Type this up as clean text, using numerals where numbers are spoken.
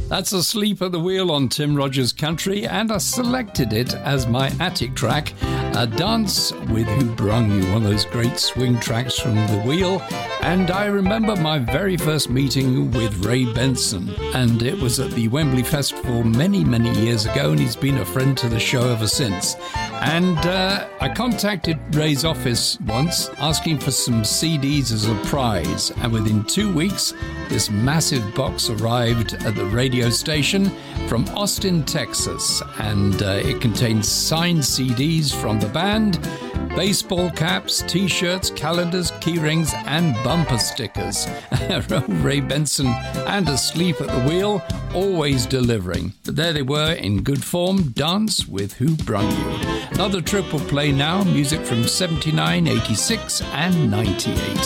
That's Asleep at the Wheel on Tim Rogers Country, and I selected it as my attic track, A Dance with Who Brung You, one of those great swing tracks from The Wheel. And I remember my very first meeting with Ray Benson, and it was at the Wembley Festival many, many years ago, and he's been a friend to the show ever since. And I contacted Ray's office once asking for some CDs as a prize, and within 2 weeks this massive box arrived at the radio station from Austin, Texas, and it contains signed CDs from the band, baseball caps, t-shirts, calendars, key rings and bumper stickers. Ray Benson and Asleep at the Wheel, always delivering. But there they were in good form, Dance with Who Brung You. Another triple play now, music from 79, 86 and 98.